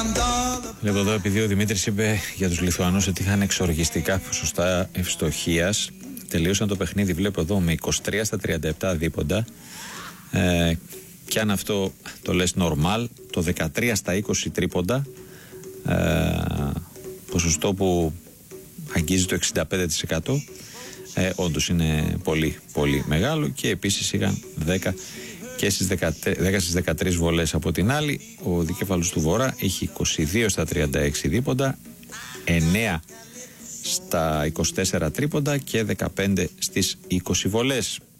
Βλέπω εδώ, επειδή ο Δημήτρης είπε για τους Λιθουανούς ότι είχαν εξοργιστικά ποσοστά ευστοχίας, τελείωσαν το παιχνίδι, βλέπω εδώ, με 23 στα 37 δίποντα. Και αν αυτό το λες normal, το 13 στα 20 τρίποντα, ποσοστό που αγγίζει το 65%, όντως είναι πολύ πολύ μεγάλο. Και επίσης είχαν 10 στις 13 βολές. Από την άλλη, ο δικέφαλος του Βορρά είχε 22 στα 36 δίποντα, 9 στα 24 τρίποντα και 15 στις 20 βολές.